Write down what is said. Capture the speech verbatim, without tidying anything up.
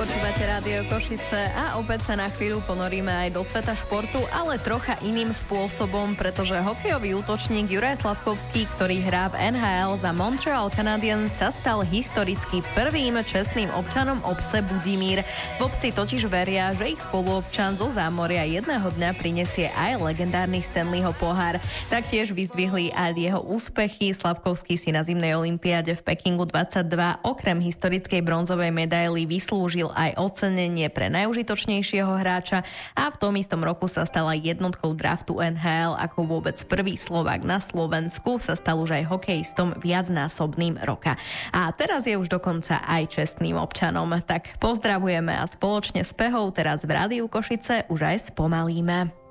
Počúvate Rádio Košice a opäť sa na chvíľu ponoríme aj do sveta športu, ale trocha iným spôsobom, pretože hokejový útočník Juraj Slavkovský, ktorý hrá v en há el za Montreal Canadiens, sa stal historicky prvým čestným občanom obce Budimír. V obci totiž veria, že ich spoluobčan zo zámoria jedného dňa prinesie aj legendárny Stanleyho pohár. Taktiež vyzdvihli aj jeho úspechy. Slavkovský si na zimnej olympiáde v Pekingu dvadsaťdva okrem historickej bronzovej medaily vyslúžil aj ocenenie pre najužitočnejšieho hráča a v tom istom roku sa stala jednotkou draftu en há el. Ako vôbec prvý Slovák na Slovensku sa stal už aj hokejistom viacnásobným roka. A teraz je už dokonca aj čestným občanom. Tak pozdravujeme a spoločne s Pehou teraz v Rádiu Košice už aj spomalíme.